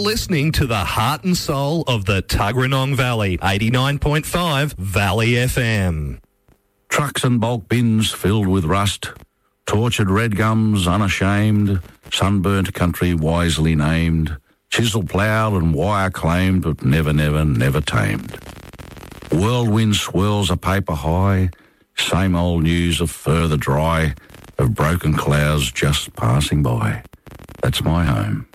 listening to the heart and soul of the Tuggeranong Valley, 89.5 Valley FM. Trucks and bulk bins filled with rust, tortured red gums unashamed, sunburnt country wisely named, chisel ploughed and wire claimed, but never, never, never tamed. Whirlwind swirls a paper high, same old news of further dry, of broken clouds just passing by. That's my home.